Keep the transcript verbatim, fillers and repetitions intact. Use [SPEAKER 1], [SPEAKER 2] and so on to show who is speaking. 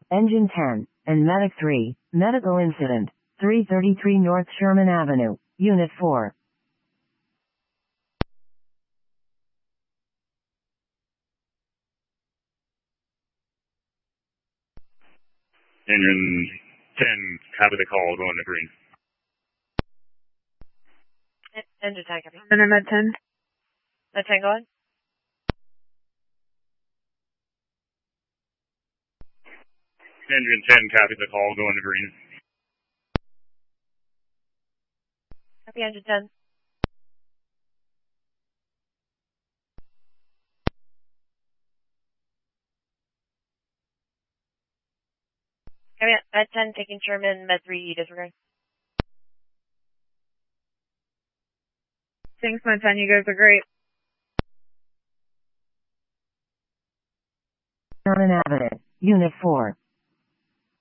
[SPEAKER 1] Engine ten, and Medic three, medical incident, three thirty-three North Sherman Avenue, Unit four.
[SPEAKER 2] Engine ten, copy the call, going to green.
[SPEAKER 3] Engine ten, copy.
[SPEAKER 4] Center Med ten.
[SPEAKER 3] Med ten, go ahead.
[SPEAKER 2] Engine ten, copy the call, going to green.
[SPEAKER 3] Copy, engine ten. Copy, Med ten, taking Sherman, Med three, disregard.
[SPEAKER 4] Thanks, Med ten, you guys are great.
[SPEAKER 1] Sherman Avenue, Unit four.